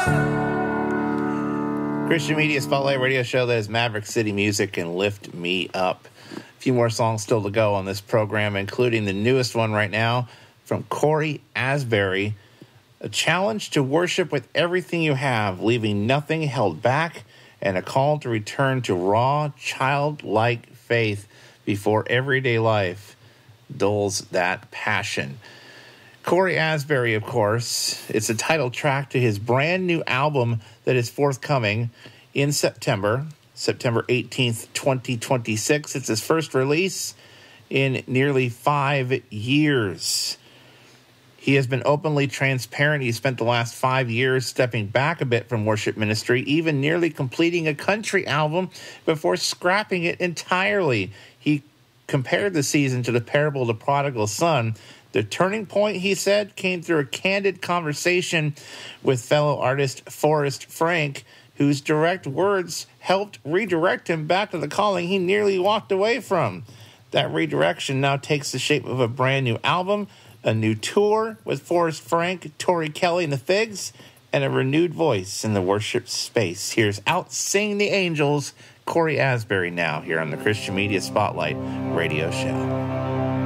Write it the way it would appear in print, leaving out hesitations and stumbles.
Christian Media Spotlight radio show that is Maverick City Music and Lift Me Up. A few more songs still to go on this program, including the newest one right now from Cory Asbury. A challenge to worship with everything you have, leaving nothing held back, and a call to return to raw, childlike faith before everyday life dulls that passion. Cory Asbury, of course, it's a title track to his brand new album that is forthcoming in September 18th, 2026. It's his first release in nearly 5 years. He has been openly transparent. He spent the last 5 years stepping back a bit from worship ministry, even nearly completing a country album before scrapping it entirely. He compared the season to the parable of the prodigal son. The turning point, he said, came through a candid conversation with fellow artist Forrest Frank, whose direct words helped redirect him back to the calling he nearly walked away from. That redirection now takes the shape of a brand new album, a new tour with Forrest Frank, Tori Kelly and the Figs, and a renewed voice in the worship space. Here's Out Sing the Angels, Cory Asbury now here on the Christian Media Spotlight radio show.